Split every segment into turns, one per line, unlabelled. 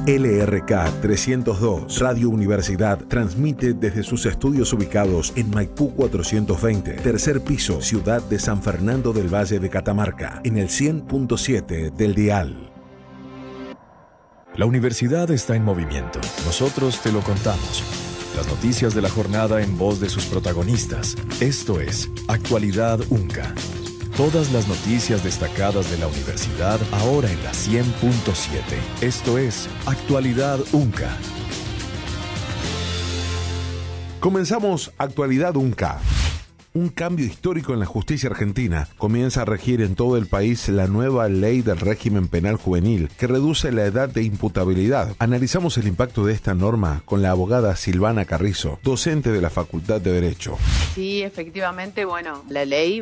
LRK 302, Radio Universidad, transmite desde sus estudios ubicados en Maipú 420, tercer piso, ciudad de San Fernando del Valle de Catamarca, en el 100.7 del dial.
La universidad está en movimiento. Nosotros te lo contamos. Las noticias de la jornada en voz de sus protagonistas. Esto es Actualidad UNCA. Todas las noticias destacadas de la universidad ahora en la 100.7. Esto es Actualidad UNCA.
Comenzamos Actualidad UNCA. Un cambio histórico en la justicia argentina. Comienza a regir en todo el país la nueva ley del régimen penal juvenil que reduce la edad de imputabilidad. Analizamos el impacto de esta norma con la abogada Silvana Carrizo, docente de la Facultad de Derecho.
Sí, efectivamente, la ley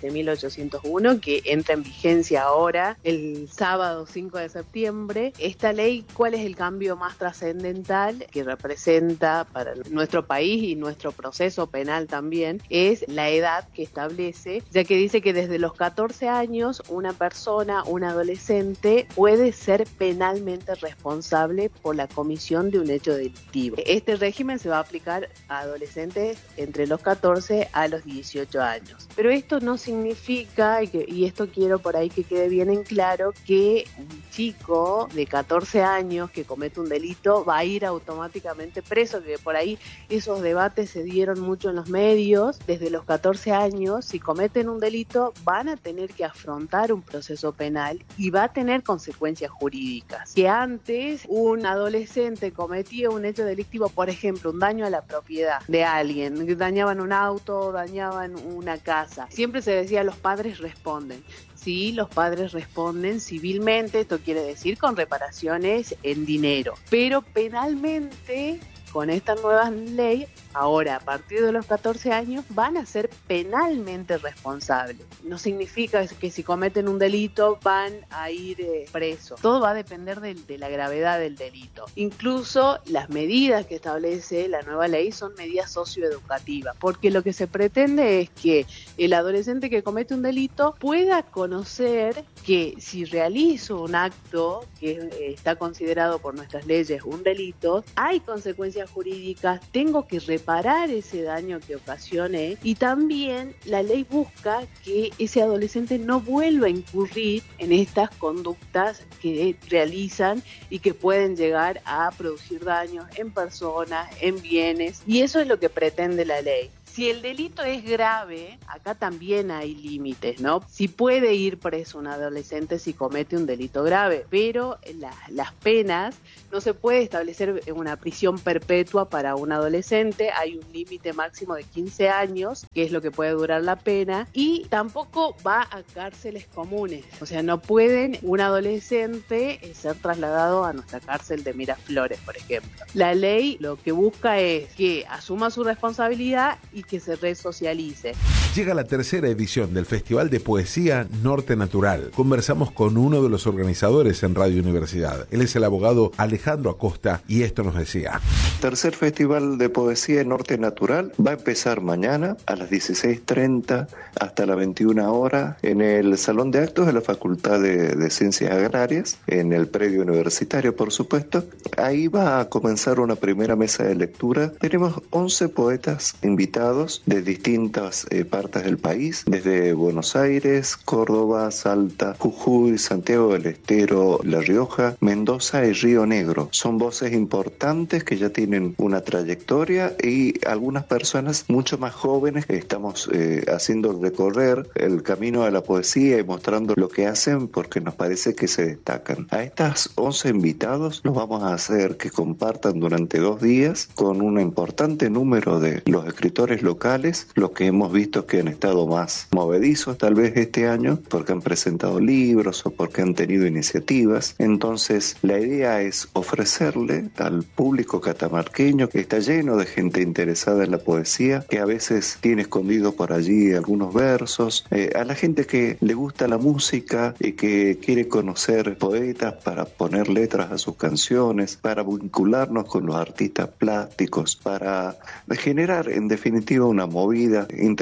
27.801 que entra en vigencia ahora el sábado 5 de septiembre. Esta ley, ¿cuál es el cambio más trascendental que representa para nuestro país y nuestro proceso penal también? Es la edad que establece, ya que dice que desde los 14 años una persona, un adolescente, puede ser penalmente responsable por la comisión de un hecho delictivo. Este régimen se va a aplicar a adolescentes entre los 14 a los 18 años. Pero esto no significa, y esto quiero por ahí que quede bien en claro, que un chico de 14 años que comete un delito va a ir automáticamente preso, que por ahí esos debates se dieron mucho en los medios. Desde los 14 años, si cometen un delito, van a tener que afrontar un proceso penal y va a tener consecuencias jurídicas. Que antes un adolescente cometía un hecho delictivo, por ejemplo, un daño a la propiedad de alguien, dañaban un auto, dañaban una casa. Siempre se decía, los padres responden. Sí, los padres responden civilmente, esto quiere decir con reparaciones en dinero. Pero penalmente, con esta nueva ley, ahora a partir de los 14 años van a ser penalmente responsables. No significa que si cometen un delito van a ir presos. Todo va a depender de la gravedad del delito. Incluso las medidas que establece la nueva ley son medidas socioeducativas, porque lo que se pretende es que el adolescente que comete un delito pueda conocer que si realizo un acto que está considerado por nuestras leyes un delito, hay consecuencias jurídicas, tengo que reparar ese daño que ocasioné, y también la ley busca que ese adolescente no vuelva a incurrir en estas conductas que realizan y que pueden llegar a producir daños en personas, en bienes, y eso es lo que pretende la ley. Si el delito es grave, acá también hay límites, ¿no? Si puede ir preso un adolescente si comete un delito grave, pero las penas no se puede establecer una prisión perpetua para un adolescente, hay un límite máximo de 15 años, que es lo que puede durar la pena, y tampoco va a cárceles comunes, o sea, no pueden un adolescente ser trasladado a nuestra cárcel de Miraflores, por ejemplo. La ley lo que busca es que asuma su responsabilidad y que se resocialice.
Llega la tercera edición del Festival de Poesía Norte Natural. Conversamos con uno de los organizadores en Radio Universidad. Él es el abogado Alejandro Acosta y esto nos decía.
Tercer Festival de Poesía Norte Natural va a empezar mañana a las 16:30 hasta las 21 horas en el Salón de Actos de la Facultad de Ciencias Agrarias, en el predio universitario, por supuesto. Ahí va a comenzar una primera mesa de lectura. Tenemos 11 poetas invitados de distintas partes del país, desde Buenos Aires, Córdoba, Salta, Jujuy, Santiago del Estero, La Rioja, Mendoza y Río Negro. Son voces importantes que ya tienen una trayectoria y algunas personas mucho más jóvenes que estamos haciendo recorrer el camino de la poesía y mostrando lo que hacen porque nos parece que se destacan. A estas 11 invitados los vamos a hacer que compartan durante 2 días con un importante número de los escritores locales, los que hemos visto que han estado más movedizos tal vez este año porque han presentado libros o porque han tenido iniciativas. Entonces la idea es ofrecerle al público catamarqueño, que está lleno de gente interesada en la poesía, que a veces tiene escondido por allí algunos versos, a la gente que le gusta la música y que quiere conocer poetas para poner letras a sus canciones, para vincularnos con los artistas plásticos, para generar en definitiva una movida interdisciplinaria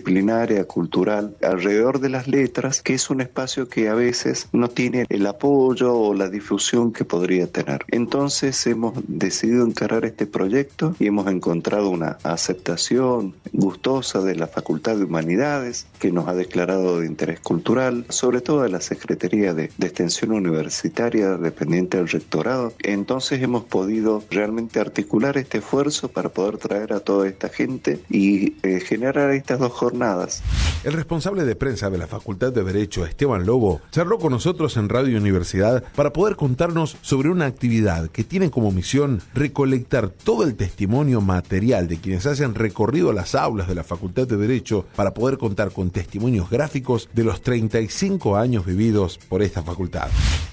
disciplinaria, cultural, alrededor de las letras, que es un espacio que a veces no tiene el apoyo o la difusión que podría tener. Entonces hemos decidido encarar este proyecto y hemos encontrado una aceptación gustosa de la Facultad de Humanidades, que nos ha declarado de interés cultural, sobre todo de la Secretaría de Extensión Universitaria dependiente del Rectorado. Entonces hemos podido realmente articular este esfuerzo para poder traer a toda esta gente y generar estas 2 jornadas.
El responsable de prensa de la Facultad de Derecho, Esteban Lobo, charló con nosotros en Radio Universidad para poder contarnos sobre una actividad que tiene como misión recolectar todo el testimonio material de quienes hayan recorrido las aulas de la Facultad de Derecho para poder contar con testimonios gráficos de los 35 años vividos por esta facultad.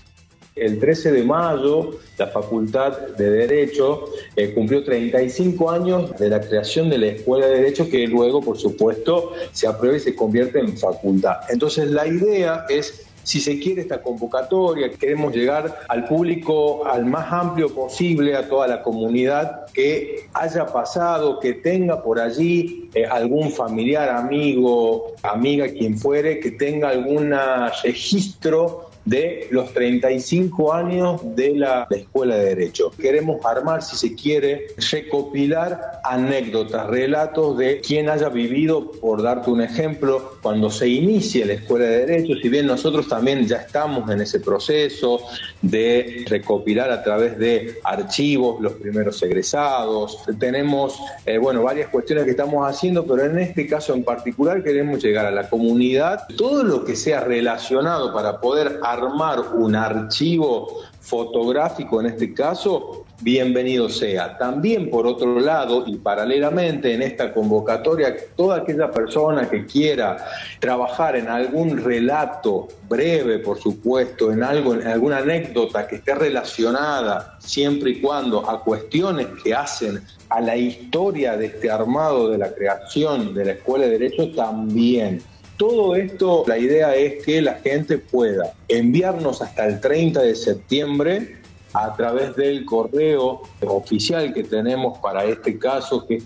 El 13 de mayo, la Facultad de Derecho cumplió 35 años de la creación de la Escuela de Derecho, que luego, por supuesto, se aprueba y se convierte en facultad. Entonces, la idea es, si se quiere, esta convocatoria, queremos llegar al público al más amplio posible, a toda la comunidad que haya pasado, que tenga por allí algún familiar, amigo, amiga, quien fuere, que tenga algún registro de los 35 años de la Escuela de Derecho. Queremos armar, si se quiere, recopilar anécdotas, relatos de quien haya vivido, por darte un ejemplo, cuando se inicie la Escuela de Derecho, si bien nosotros también ya estamos en ese proceso de recopilar a través de archivos los primeros egresados. Tenemos, varias cuestiones que estamos haciendo, pero en este caso en particular queremos llegar a la comunidad, todo lo que sea relacionado para poder armar un archivo fotográfico, en este caso, bienvenido sea. También, por otro lado, y paralelamente en esta convocatoria, toda aquella persona que quiera trabajar en algún relato breve, por supuesto, en alguna anécdota que esté relacionada, siempre y cuando a cuestiones que hacen a la historia de este armado de la creación de la Escuela de Derecho, también. Todo esto, la idea es que la gente pueda enviarnos hasta el 30 de septiembre a través del correo oficial que tenemos para este caso, que es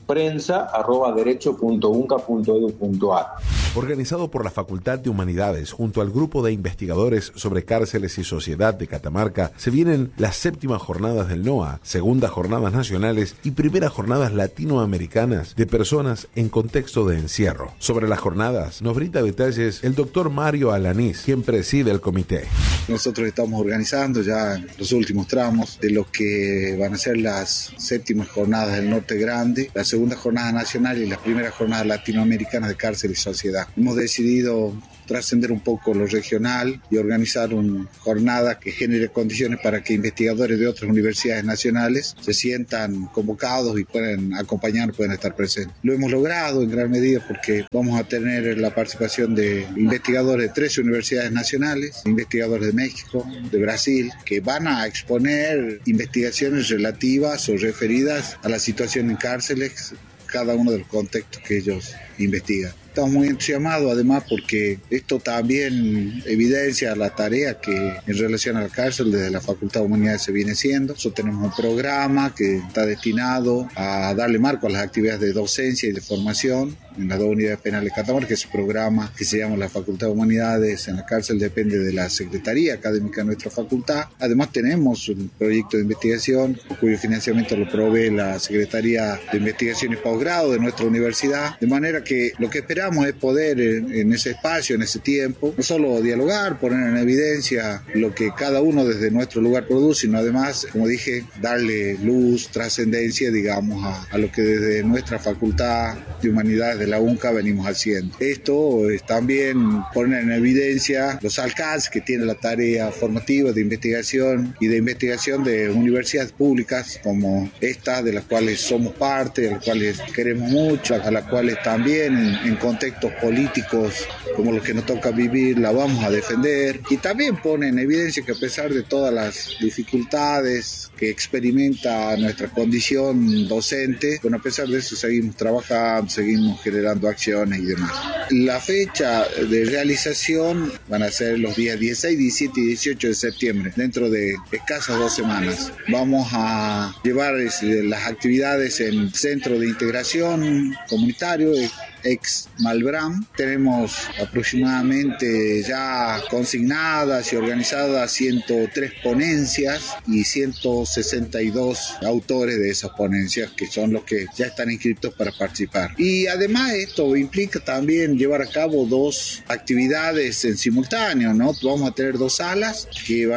prensa@derecho.unca.edu.ar.
Organizado por la Facultad de Humanidades junto al Grupo de Investigadores sobre Cárceles y Sociedad de Catamarca, se vienen las 7ª jornadas del NOA, 2ª jornadas nacionales y 1ª jornadas latinoamericanas de personas en contexto de encierro. Sobre las jornadas nos brinda detalles el doctor Mario Alanís, quien preside el comité.
Nosotros estamos organizando ya los últimos tramos de lo que van a ser las 7ª jornadas del Norte Grande, la 2ª jornada nacional y la 1ª jornada latinoamericana de cárcel y sociedad. Hemos decidido trascender un poco lo regional y organizar una jornada que genere condiciones para que investigadores de otras universidades nacionales se sientan convocados y puedan acompañar, puedan estar presentes. Lo hemos logrado en gran medida porque vamos a tener la participación de investigadores de 13 universidades nacionales, investigadores de México, de Brasil, que van a exponer investigaciones relativas o referidas a la situación en cárceles, cada uno de los contextos que ellos investigan. Estamos muy entusiasmados además porque esto también evidencia la tarea que en relación a la cárcel desde la Facultad de Humanidades se viene haciendo. Nosotros tenemos un programa que está destinado a darle marco a las actividades de docencia y de formación en las 2 unidades penales de Catamarca, que es un programa que se llama la Facultad de Humanidades en la cárcel, depende de la Secretaría Académica de nuestra facultad. Además tenemos un proyecto de investigación cuyo financiamiento lo provee la Secretaría de Investigación y Posgrado de nuestra universidad, de manera que lo que esperamos es poder en ese espacio, en ese tiempo, no solo dialogar, poner en evidencia lo que cada uno desde nuestro lugar produce, sino además, como dije, darle luz, trascendencia, digamos, a lo que desde nuestra Facultad de Humanidades de la UNCA venimos haciendo. Esto es también poner en evidencia los alcances que tiene la tarea formativa de investigación y de investigación de universidades públicas como esta, de las cuales somos parte, de las cuales queremos mucho, a las cuales también en contextos políticos como los que nos toca vivir la vamos a defender, y también pone en evidencia que a pesar de todas las dificultades que experimenta nuestra condición docente, bueno, a pesar de eso seguimos trabajando, seguimos generando acciones y demás. La fecha de realización van a ser los días 16, 17 y 18 de septiembre, dentro de escasas 2 semanas. Vamos a llevar las actividades en Centro de Integración Comunitario, ex Malbram. Tenemos aproximadamente ya consignadas y organizadas 103 ponencias y 162 autores de esas ponencias, que son los que ya están inscritos para participar. Y además esto implica también llevar a cabo 2 actividades en simultáneo, ¿no? Vamos a tener 2 salas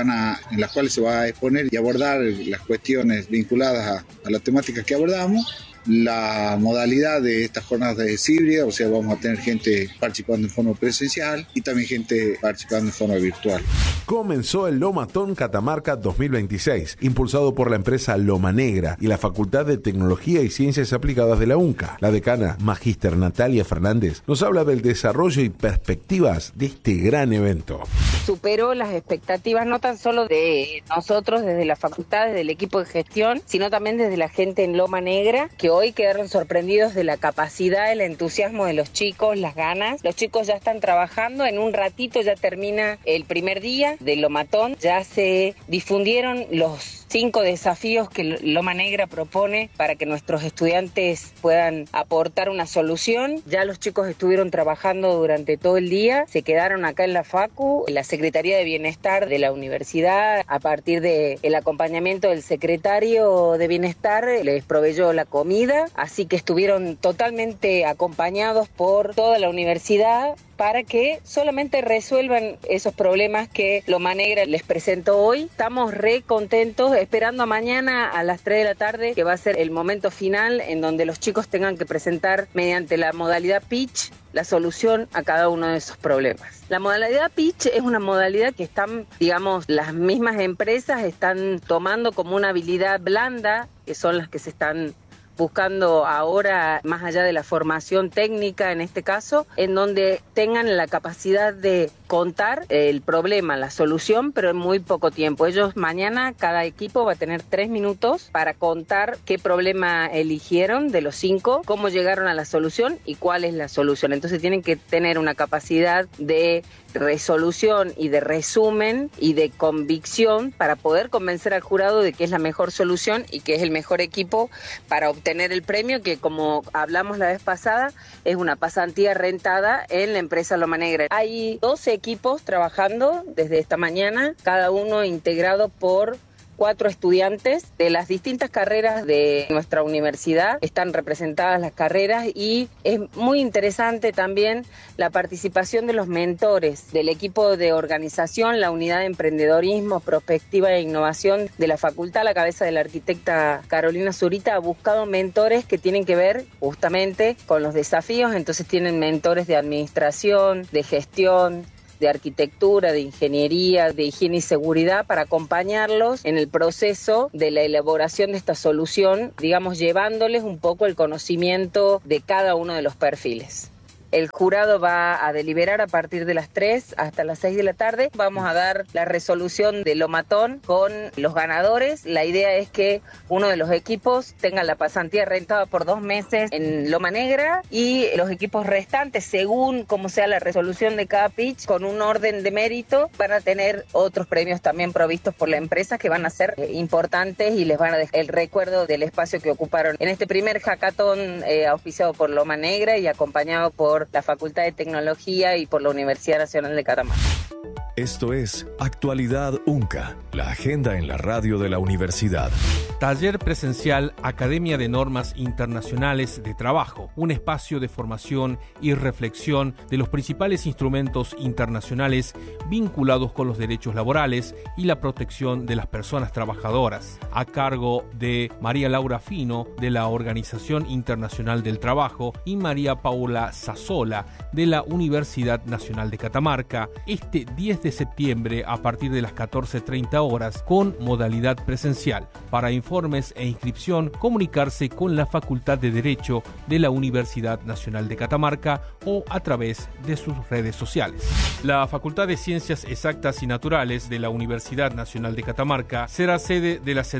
en las cuales se va a exponer y abordar las cuestiones vinculadas a la temática que abordamos. La modalidad de estas jornadas es híbrida, o sea, vamos a tener gente participando en forma presencial y también gente participando en forma virtual.
Comenzó el Lomatón Catamarca 2026, impulsado por la empresa Loma Negra y la Facultad de Tecnología y Ciencias Aplicadas de la UNCA. La decana, Magíster Natalia Fernández, nos habla del desarrollo y perspectivas de este gran evento.
Superó las expectativas no tan solo de nosotros desde la facultad, desde el equipo de gestión, sino también desde la gente en Loma Negra, que hoy quedaron sorprendidos de la capacidad, el entusiasmo de los chicos, las ganas. Los chicos ya están trabajando, en un ratito ya termina el primer día del Lomatón, ya se difundieron los 5 desafíos que Loma Negra propone para que nuestros estudiantes puedan aportar una solución. Ya los chicos estuvieron trabajando durante todo el día, se quedaron acá en la Facu, en la Secretaría de Bienestar de la universidad, a partir del acompañamiento del secretario de Bienestar, les proveyó la comida, así que estuvieron totalmente acompañados por toda la universidad para que solamente resuelvan esos problemas que Loma Negra les presentó hoy. Estamos re contentos, esperando a mañana a las 3 de la tarde, que va a ser el momento final en donde los chicos tengan que presentar mediante la modalidad pitch la solución a cada uno de esos problemas. La modalidad pitch es una modalidad que están, las mismas empresas están tomando como una habilidad blanda, que son las que se están buscando ahora, más allá de la formación técnica en este caso, en donde tengan la capacidad de contar el problema, la solución, pero en muy poco tiempo. Ellos mañana, cada equipo va a tener 3 minutos para contar qué problema eligieron de los 5, cómo llegaron a la solución y cuál es la solución. Entonces tienen que tener una capacidad de resolución y de resumen y de convicción para poder convencer al jurado de que es la mejor solución y que es el mejor equipo para obtener el premio, que, como hablamos la vez pasada, es una pasantía rentada en la empresa Loma Negra. Hay 12 equipos trabajando desde esta mañana, cada uno integrado por 4 estudiantes de las distintas carreras de nuestra universidad. Están representadas las carreras y es muy interesante también la participación de los mentores del equipo de organización, la unidad de emprendedorismo, prospectiva e innovación de la facultad. La cabeza de la arquitecta Carolina Zurita ha buscado mentores que tienen que ver justamente con los desafíos. Entonces tienen mentores de administración, de gestión, de arquitectura, de ingeniería, de higiene y seguridad, para acompañarlos en el proceso de la elaboración de esta solución, llevándoles un poco el conocimiento de cada uno de los perfiles. El jurado va a deliberar a partir de las 3 hasta las 6 de la tarde. Vamos a dar la resolución del Lomatón con los ganadores. La idea es que uno de los equipos tenga la pasantía rentada por 2 meses en Loma Negra y los equipos restantes, según como sea la resolución de cada pitch, con un orden de mérito, van a tener otros premios también provistos por la empresa que van a ser importantes y les van a dejar el recuerdo del espacio que ocuparon en este primer hackathon auspiciado por Loma Negra y acompañado por la Facultad de Tecnología y por la Universidad Nacional de Catamarca.
Esto es Actualidad UNCA, la agenda en la radio de la universidad.
Taller presencial Academia de Normas Internacionales de Trabajo, un espacio de formación y reflexión de los principales instrumentos internacionales vinculados con los derechos laborales y la protección de las personas trabajadoras, a cargo de María Laura Fino, de la Organización Internacional del Trabajo, y María Paula Sassola, de la Universidad Nacional de Catamarca, este 10 de septiembre a partir de las 14:30 horas, con modalidad presencial. Para informes e inscripción, comunicarse con la Facultad de Derecho de la Universidad Nacional de Catamarca o a través de sus redes sociales. La Facultad de Ciencias Exactas y Naturales de la Universidad Nacional de Catamarca será sede de la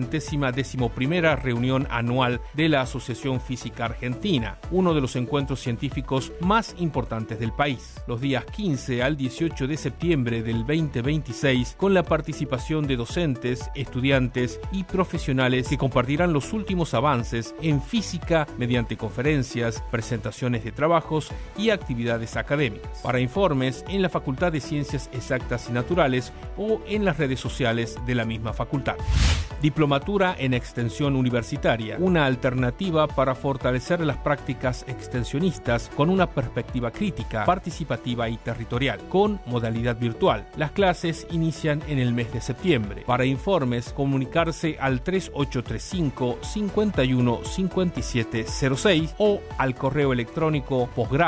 111ª reunión anual de la Asociación Física Argentina, uno de los encuentros científicos más importantes del país, los días 15 al 18 de septiembre del 2026, con la participación de docentes, estudiantes y profesionales profesores que compartirán los últimos avances en física mediante conferencias, presentaciones de trabajos y actividades académicas. Para informes, en la Facultad de Ciencias Exactas y Naturales o en las redes sociales de la misma facultad. Diplomatura en Extensión Universitaria, una alternativa para fortalecer las prácticas extensionistas con una perspectiva crítica, participativa y territorial, con modalidad virtual. Las clases inician en el mes de septiembre. Para informes, comunicarse al 3835 51 57 06 o al correo electrónico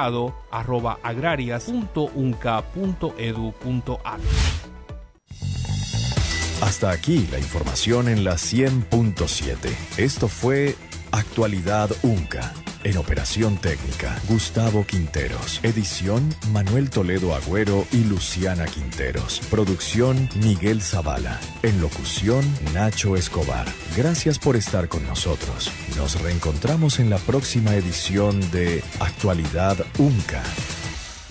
posgrado@agrarias.unca.edu.ar.
Hasta aquí la información en la 100.7. Esto fue Actualidad UNCA. En operación técnica, Gustavo Quinteros. Edición, Manuel Toledo Agüero y Luciana Quinteros. Producción, Miguel Zavala. En locución, Nacho Escobar. Gracias por estar con nosotros. Nos reencontramos en la próxima edición de Actualidad UNCA.